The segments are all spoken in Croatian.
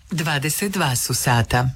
22 su sata.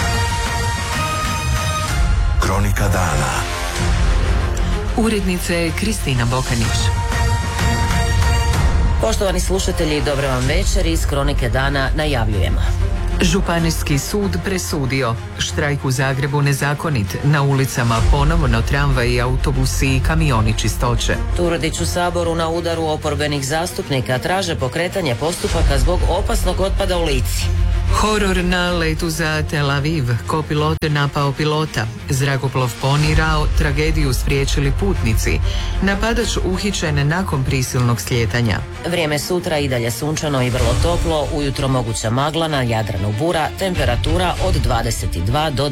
Kronika dana. Urednica je Kristina Bokanić. Poštovani slušatelji, dobro vam večer. Iz Kronike dana najavljujemo. Županijski sud presudio štrajk u Zagrebu nezakonit, na ulicama ponovno tramvaji, autobusi i kamioni čistoće. Turudić u Saboru na udaru oporbenih zastupnika traže pokretanje postupaka zbog opasnog otpada u Lici. Horor na letu za Tel Aviv, kopilot napao pilota, zrakoplov ponirao, tragediju spriječili putnici, napadač uhićen nakon prisilnog slijetanja. Vrijeme sutra i dalje sunčano i vrlo toplo, ujutro moguća magla, na Jadranu bura, temperatura od 22 do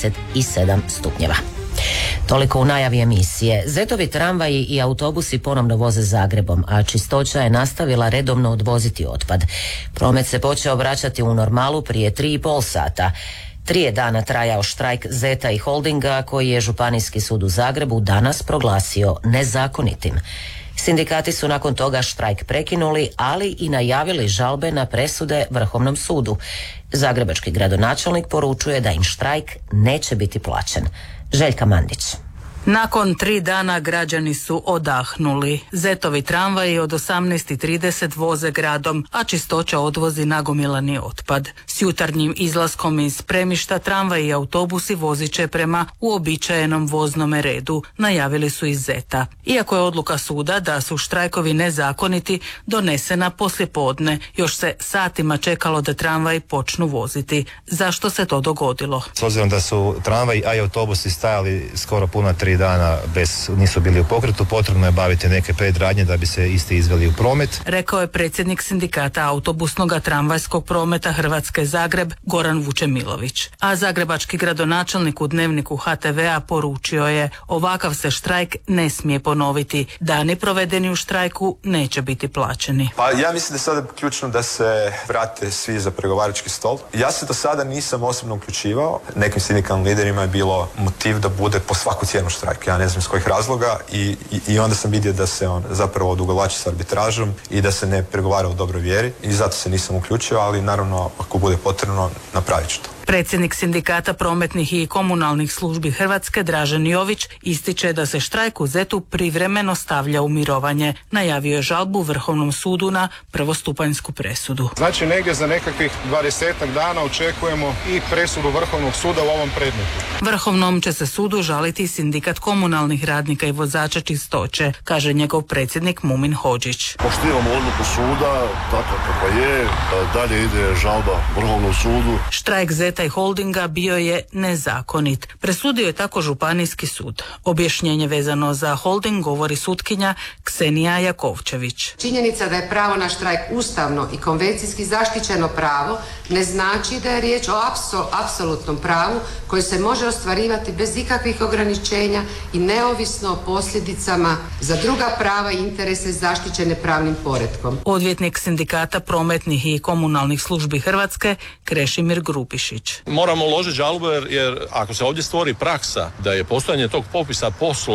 27 stupnjeva. Toliko u najavi emisije. Zetovi tramvaji i autobusi ponovno voze Zagrebom, a čistoća je nastavila redovno odvoziti otpad. Promet se počeo vraćati u normalu prije 3,5 sata. 3 je dana trajao štrajk Zeta i Holdinga, koji je Županijski sud u Zagrebu danas proglasio nezakonitim. Sindikati su nakon toga štrajk prekinuli, ali i najavili žalbe na presude Vrhovnom sudu. Zagrebački gradonačelnik poručuje da im štrajk neće biti plaćen. Željka Mandić. Nakon 3 dana građani su odahnuli. Zetovi tramvaji od 18:30 voze gradom, a čistoća odvozi nagomilani otpad. S jutarnjim izlaskom iz spremišta tramvaji i autobusi vozit će prema uobičajenom voznome redu, najavili su iz Zeta. Iako je odluka suda da su štrajkovi nezakoniti donesena poslijepodne, još se satima čekalo da tramvaji počnu voziti. Zašto se to dogodilo? S obzirom da su tramvaji, a i autobusi stajali skoro puna 3 dana nisu bili u pokretu, potrebno je baviti neke predradnje da bi se isti izveli u promet. Rekao je predsjednik sindikata autobusnog tramvajskog prometa Hrvatske Zagreb Goran Vučemilović. A zagrebački gradonačelnik u Dnevniku HTV-a poručio je: ovakav se štrajk ne smije ponoviti. Dani provedeni u štrajku neće biti plaćeni. Pa ja mislim da je sada ključno da se vrate svi za pregovarački stol. Ja se do sada nisam osobno uključivao. Nekim sindikalnim liderima je bilo motiv da bude po svaku cijenu štrajk. Ja ne znam iz kojih razloga i onda sam vidio da se on zapravo odugovlači s arbitražom i da se ne pregovara u dobroj vjeri i zato se nisam uključio, ali naravno ako bude potrebno napravit ću to. Predsjednik sindikata prometnih i komunalnih službi Hrvatske Dražen Jović ističe da se štrajk u Zetu privremeno stavlja u mirovanje. Najavio je žalbu Vrhovnom sudu na prvostupanjsku presudu. Znači negdje za nekakvih 20 dana očekujemo i presudu Vrhovnog suda u ovom predmetu. Vrhovnom će se sudu žaliti sindikat komunalnih radnika i vozača čistoće, kaže njegov predsjednik Mumin Hodžić. Poštivamo odluku suda, tako kako je, dalje ide žalba Vrhovnom sudu. Štrajk Zeta i Holdinga bio je nezakonit. Presudio je tako Županijski sud. Objašnjenje vezano za Holding govori sutkinja Ksenija Jakovčević. Činjenica da je pravo na štrajk ustavno i konvencijski zaštićeno pravo ne znači da je riječ o apsolutnom pravu koje se može ostvarivati bez ikakvih ograničenja i neovisno o posljedicama za druga prava i interese zaštićene pravnim poretkom. Odvjetnik sindikata prometnih i komunalnih službi Hrvatske Krešimir Grubišić. Moramo uložiti žalbu jer ako se ovdje stvori praksa da je postojanje tog popisa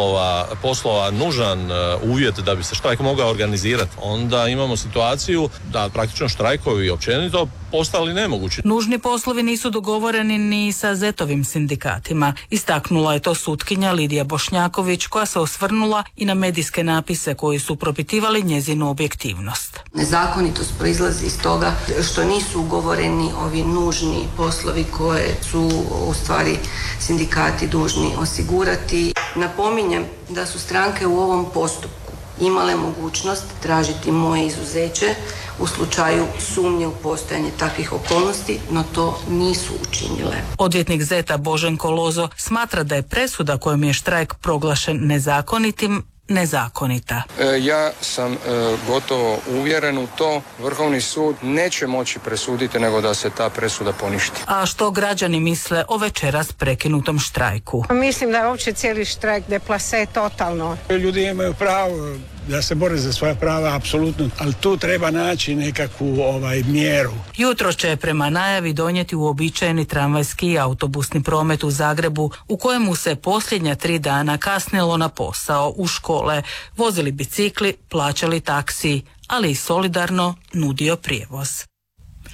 poslova nužan uvjet da bi se štrajk mogao organizirati, onda imamo situaciju da praktično štrajkovi općenito postali nemogući. Nužni poslovi nisu dogovoreni ni sa Zetovim sindikatima. Istaknula je to sutkinja Lidija Bošnjaković, koja se osvrnula i na medijske napise koji su propitivali njezinu objektivnost. Nezakonitost proizlazi iz toga što nisu ugovoreni ovi nužni poslovi koje su u stvari sindikati dužni osigurati. Napominjem da su stranke u ovom postupku imale mogućnost tražiti moje izuzeće u slučaju sumnje u postojanje takvih okolnosti, no to nisu učinile. Odvjetnik Zeta Boženko Lozo smatra da je presuda kojom je štrajk proglašen nezakonitim nezakonita. Ja sam gotovo uvjeren u to. Vrhovni sud neće moći presuditi nego da se ta presuda poništi. A što građani misle o večeras prekinutom štrajku? Mislim da je uopće cijeli štrajk deplase totalno. Ljudi imaju pravo da se bore za svoja prava, apsolutno, ali tu treba naći nekakvu mjeru. Jutro će prema najavi donijeti uobičajeni tramvajski i autobusni promet u Zagrebu, u kojemu se posljednja 3 dana kasnilo na posao, u škole, vozili bicikli, plaćali taksi, ali i solidarno nudio prijevoz.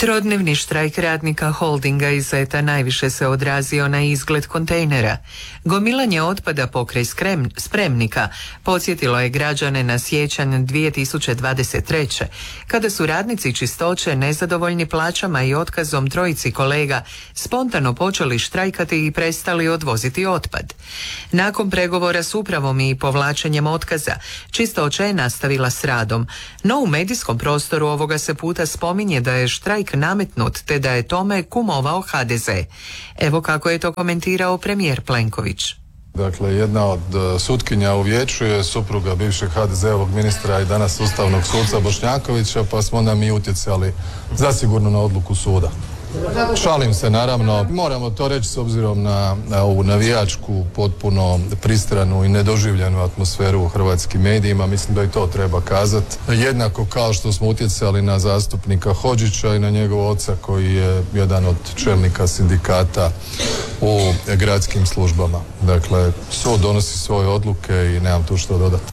Trodnevni štrajk radnika holdinga iz Zeta najviše se odrazio na izgled kontejnera. Gomilanje otpada pokraj spremnika podsjetilo je građane na siječanj 2023. kada su radnici čistoće nezadovoljni plaćama i otkazom trojici kolega spontano počeli štrajkati i prestali odvoziti otpad. Nakon pregovora s upravom i povlačenjem otkaza, čistoća je nastavila s radom, no u medijskom prostoru ovoga se puta spominje da je štrajk nametnut te da je tome kumovao HDZ. Evo kako je to komentirao premijer Plenković. Dakle, jedna od sutkinja u vijeću je supruga bivšeg HDZ-ovog ministra i danas ustavnog suca Bošnjakovića, pa smo onda mi utjecali zasigurno na odluku suda. Šalim se, naravno, moramo to reći s obzirom na ovu navijačku, potpuno pristranu i nedoživljenu atmosferu u hrvatskim medijima. Mislim da i to treba kazati. Jednako kao što smo utjecali na zastupnika Hodžića i na njegov oca koji je jedan od čelnika sindikata u gradskim službama. Dakle, sud donosi svoje odluke i nemam tu što dodati.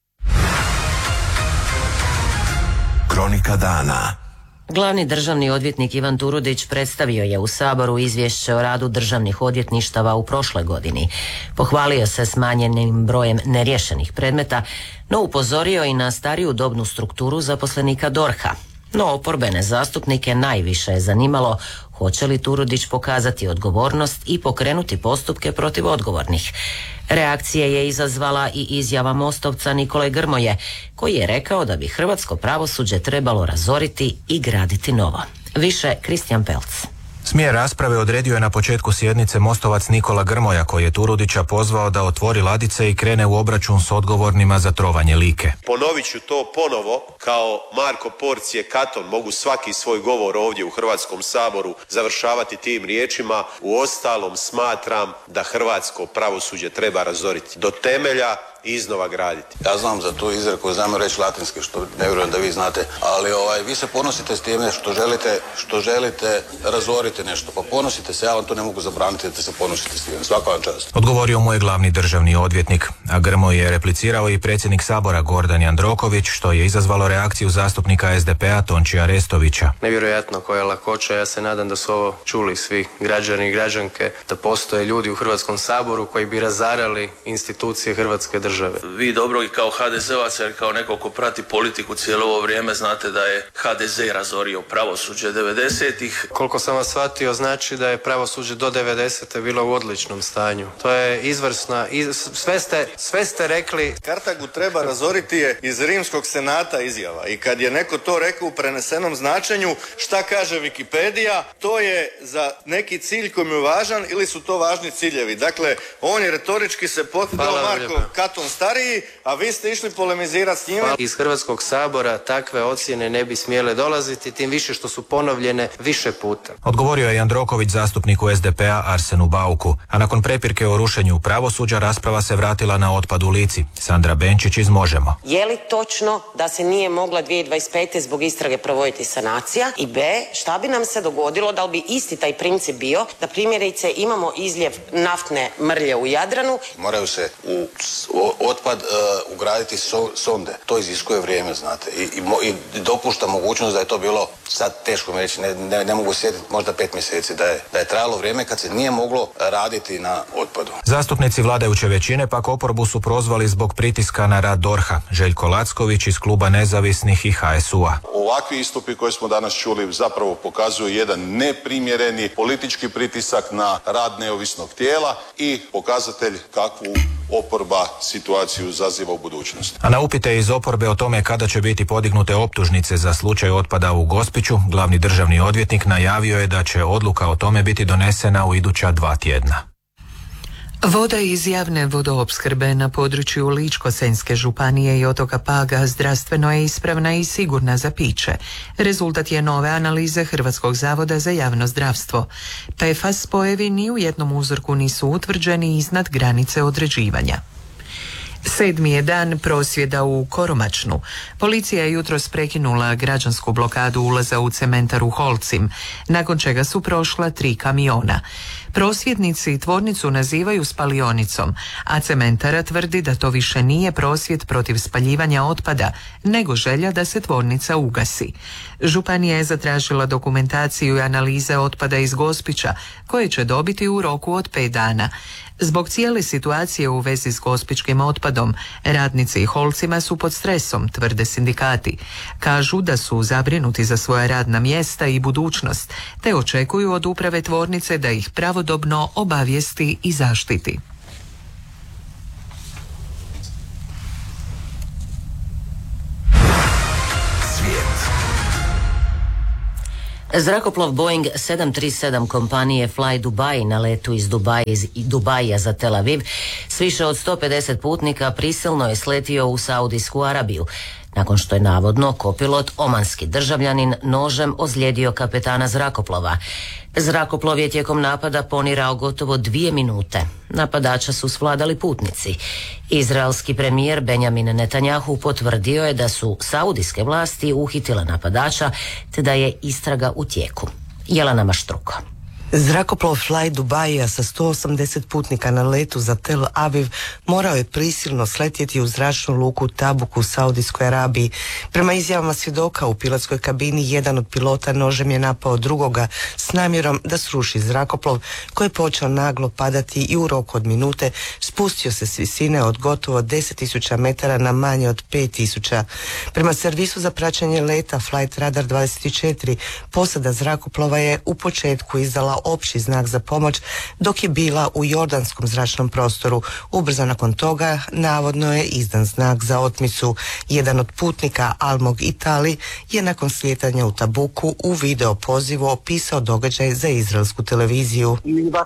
Kronika dana. Glavni državni odvjetnik Ivan Turudić predstavio je u Saboru izvješće o radu državnih odvjetništava u prošloj godini. Pohvalio se smanjenim brojem neriješenih predmeta, no upozorio i na stariju dobnu strukturu zaposlenika DORH-a. No oporbene zastupnike najviše je zanimalo hoće li Turudić pokazati odgovornost i pokrenuti postupke protiv odgovornih. Reakcije je izazvala i izjava Mostovca Nikole Grmoje, koji je rekao da bi hrvatsko pravosuđe trebalo razoriti i graditi novo. Više Kristijan Pelc. Smjer rasprave odredio je na početku sjednice Mostovac Nikola Grmoja, koji je Turudića pozvao da otvori ladice i krene u obračun s odgovornima za trovanje Like. Ponovit ću to ponovo, kao Marko Porcije Katon mogu svaki svoj govor ovdje u Hrvatskom saboru završavati tim riječima. Uostalom smatram da hrvatsko pravosuđe treba razoriti do temelja i iznova graditi. Ja znam za tu izreku, znam reći latinski, što ne vjerujem da vi znate, ali vi se ponosite s time što želite razoriti nešto, pa ponosite se, ja vam to ne mogu zabraniti da se ponosite s time. Svaka vam čast. Odgovorio mu je glavni državni odvjetnik, a Grmoj je replicirao i predsjednik Sabora Gordan Jandroković, što je izazvalo reakciju zastupnika SDP-a Tončija Restovića. Nevjerojatno koja lakoća, ja se nadam da su ovo čuli svi građani i građanke, da postoje ljudi u Hrvatskom saboru koji bi razarali institucije Hrvatske države. Vi dobro i kao HDZ-ovac, jer kao neko ko prati politiku cijelo ovo vrijeme, znate da je HDZ razorio pravosuđe 90-ih. Koliko sam vas shvatio, znači da je pravosuđe do 90-te bilo u odličnom stanju. To je izvrsna, sve ste rekli. Kartagu treba razoriti je iz Rimskog senata izjava. I kad je neko to rekao u prenesenom značenju, šta kaže Wikipedija, to je za neki cilj koji mu je važan ili su to važni ciljevi. Dakle, on je retorički se potpao Marko Katon stariji, a vi ste išli polemizirati s njima. Iz Hrvatskog sabora takve ocjene ne bi smjele dolaziti, tim više što su ponovljene više puta. Odgovorio je Jandroković zastupniku SDP-a Arsenu Bauku, a nakon prepirke o rušenju pravosuđa rasprava se vratila na otpad u Lici. Sandra Benčić iz Možemo. Je li točno da se nije mogla 2025. zbog istrage provoditi sanacija? I B, šta bi nam se dogodilo da li bi isti taj princip bio da primjerice imamo izljev naftne mrlje u Jadranu? Moraju se u otpad ugraditi sonde. To iziskuje vrijeme, znate. I dopušta mogućnost da je to bilo, sad teško mi reći, ne mogu sjetiti, možda 5 mjeseci, da je trajalo vrijeme kad se nije moglo raditi na otpadu. Zastupnici vladajuće većine pak oporbu su prozvali zbog pritiska na rad DORH-a. Željko Lacković iz kluba Nezavisnih i HSU-a. Ovakvi istupi koje smo danas čuli zapravo pokazuju jedan neprimjereni politički pritisak na rad neovisnog tijela i pokazatelj kakvu oporba situaciju zaziva u budućnosti. A na upite iz oporbe o tome kada će biti podignute optužnice za slučaj otpada u Gospiću, glavni državni odvjetnik najavio je da će odluka o tome biti donesena u iduća 2 tjedna. Voda iz javne vodoopskrbe na području Ličko-senjske županije i otoka Paga zdravstveno je ispravna i sigurna za piće. Rezultat je nove analize Hrvatskog zavoda za javno zdravstvo. PFAS spojevi ni u jednom uzorku nisu utvrđeni iznad granice određivanja. 7. je dan prosvjeda u Koromačnu. Policija je jutros prekinula građansku blokadu ulaza u cementaru Holcim, nakon čega su prošla 3 kamiona. Prosvjednici tvornicu nazivaju spalionicom, a cementara tvrdi da to više nije prosvjed protiv spaljivanja otpada, nego želja da se tvornica ugasi. Županija je zatražila dokumentaciju i analize otpada iz Gospića, koje će dobiti u roku od 5 dana. Zbog cijele situacije u vezi s gospičkim otpadom, radnici i Holcima su pod stresom, tvrde sindikati. Kažu da su zabrinuti za svoja radna mjesta i budućnost, te očekuju od uprave tvornice da ih pravodobno obavijesti i zaštiti. Zrakoplov Boeing 737 kompanije Fly Dubai na letu iz Dubaija za Tel Aviv s više od 150 putnika prisilno je sletio u Saudijsku Arabiju, nakon što je navodno kopilot, omanski državljanin, nožem ozlijedio kapetana zrakoplova. Zrakoplov je tijekom napada ponirao gotovo 2 minute. Napadača su svladali putnici. Izraelski premijer Benjamin Netanjahu potvrdio je da su saudijske vlasti uhitile napadača te da je istraga u tijeku. Jelena Maštruko. Zrakoplov Fly Dubaija sa 180 putnika na letu za Tel Aviv morao je prisilno sletjeti u zračnu luku Tabuk u Saudijskoj Arabiji. Prema izjavama svjedoka u pilotskoj kabini, jedan od pilota nožem je napao drugoga s namjerom da sruši zrakoplov, koji je počeo naglo padati i u roku od minute spustio se s visine od gotovo 10.000 metara na manje od 5.000. Prema servisu za praćenje leta Flight Radar 24, posada zrakoplova je u početku izdala opći znak za pomoć dok je bila u jordanskom zračnom prostoru. Ubrzo nakon toga navodno je izdan znak za otmicu. Jedan od putnika, Almog Itali, je nakon slijetanja u Tabuku u video pozivu opisao događaj za izraelsku televiziju.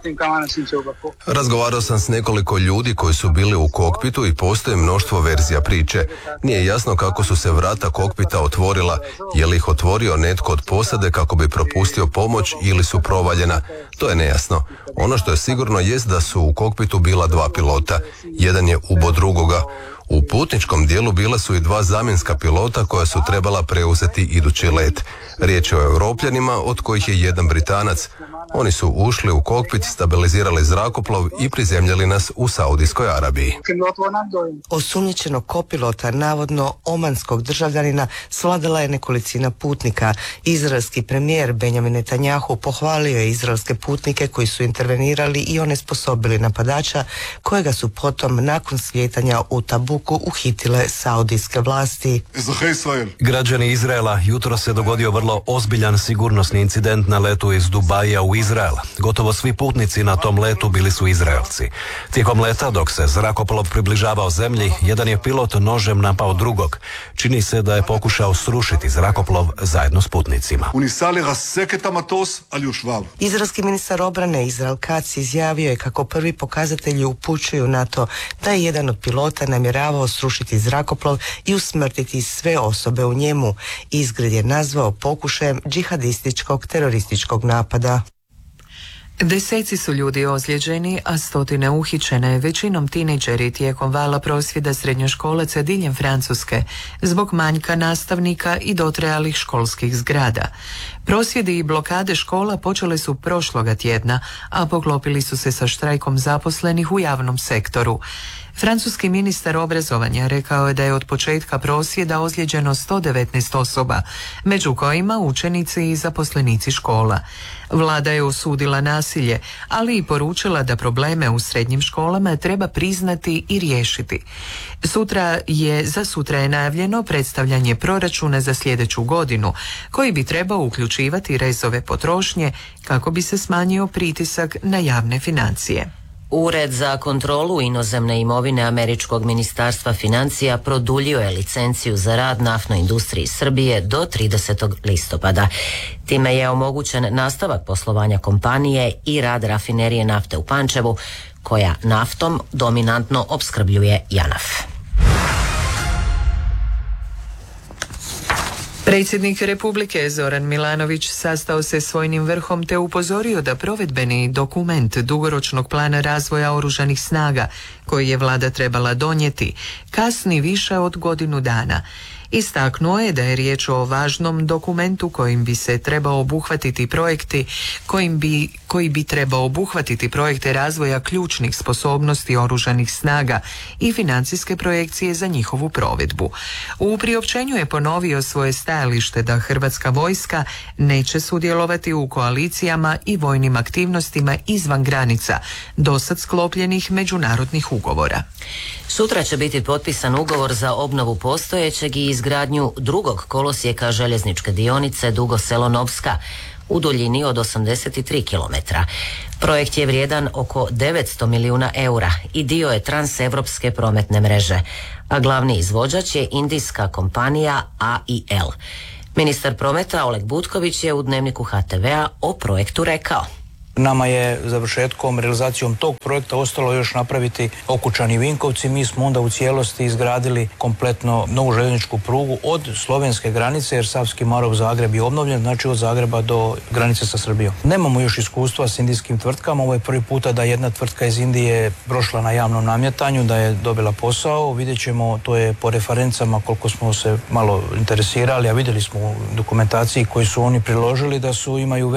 Razgovarao sam s nekoliko ljudi koji su bili u kokpitu i postoji mnoštvo verzija priče. Nije jasno kako su se vrata kokpita otvorila, je li ih otvorio netko od posade kako bi propustio pomoć ili su provaljena. To je nejasno. Ono što je sigurno jest da su u kokpitu bila 2 pilota. Jedan je ubo drugoga. U putničkom dijelu bila su i 2 zamjenska pilota koja su trebala preuzeti idući let. Riječ je o Europljanima, od kojih je jedan Britanac. Oni su ušli u kokpit, stabilizirali zrakoplov i prizemljali nas u Saudijskoj Arabiji. Osumnjičenog kopilota, navodno omanskog državljanina, svladala je nekolicina putnika. Izraelski premijer Benjamin Netanjahu pohvalio je izraelske putnike koji su intervenirali i onesposobili napadača, kojega su potom nakon slijetanja u Tabuku uhitile saudijske vlasti. Građani Izraela, jutro se dogodio vrlo ozbiljan sigurnosni incident na letu iz Dubaija u Izrael. Gotovo svi putnici na tom letu bili su Izraelci. Tijekom leta, dok se zrakoplov približavao zemlji, jedan je pilot nožem napao drugog. Čini se da je pokušao srušiti zrakoplov zajedno s putnicima. Izraelski ministar obrane Izrael Katz izjavio je kako prvi pokazatelji upućuju na to da je jedan od pilota namjeravao srušiti zrakoplov i usmrtiti sve osobe u njemu. Izgred je nazvao pokušajem džihadističkog terorističkog napada. Deseci su ljudi ozlijeđeni, a stotine uhićene, većinom tinejdžeri tijekom vala prosvjeda srednjoškolaca diljem Francuske zbog manjka nastavnika i dotrajalih školskih zgrada. Prosvjedi i blokade škola počele su prošloga tjedna, a poklopili su se sa štrajkom zaposlenih u javnom sektoru. Francuski ministar obrazovanja rekao je da je od početka prosvjeda ozlijeđeno 119 osoba, među kojima učenici i zaposlenici škola. Vlada je osudila nasilje, ali i poručila da probleme u srednjim školama treba priznati i riješiti. Za sutra je najavljeno predstavljanje proračuna za sljedeću godinu, koji bi trebao uključivati rezove potrošnje kako bi se smanjio pritisak na javne financije. Ured za kontrolu inozemne imovine Američkog ministarstva financija produljio je licenciju za rad naftnoj industriji Srbije do 30. listopada. Time je omogućen nastavak poslovanja kompanije i rad rafinerije nafte u Pančevu, koja naftom dominantno opskrbljuje JANAF. Predsjednik Republike Zoran Milanović sastao se s vojnim vrhom te upozorio da provedbeni dokument dugoročnog plana razvoja oružanih snaga, koji je vlada trebala donijeti, kasni više od godinu dana. Istaknuo je da je riječ o važnom dokumentu kojim bi se trebao obuhvatiti projekti, koji bi trebao obuhvatiti projekte razvoja ključnih sposobnosti oružanih snaga i financijske projekcije za njihovu provedbu. U priopćenju je ponovio svoje stajalište da Hrvatska vojska neće sudjelovati u koalicijama i vojnim aktivnostima izvan granica dosad sklopljenih međunarodnih ugovora. Sutra će biti potpisan ugovor za obnovu postojećeg i izgradnju drugog kolosijeka željezničke dionice Dugo Selo-Novska u duljini od 83 km. Projekt je vrijedan oko 900 milijuna eura i dio je transevropske prometne mreže, a glavni izvođač je indijska kompanija AIL. Ministar prometa Oleg Butković je u Dnevniku HTV-a o projektu rekao: Nama je završetkom, realizacijom tog projekta ostalo još napraviti Okučani i Vinkovci. Mi smo onda u cijelosti izgradili kompletno novu željezničku prugu od slovenske granice, jer Savski Marof-Zagreb je obnovljen, znači od Zagreba do granice sa Srbijom. Nemamo još iskustva s indijskim tvrtkama. Ovo je prvi puta da jedna tvrtka iz Indije prošla na javnom namjetanju, da je dobila posao. Vidjet ćemo, to je po referencama koliko smo se malo interesirali, a vidjeli smo u dokumentaciji koju su oni priložili da su imaju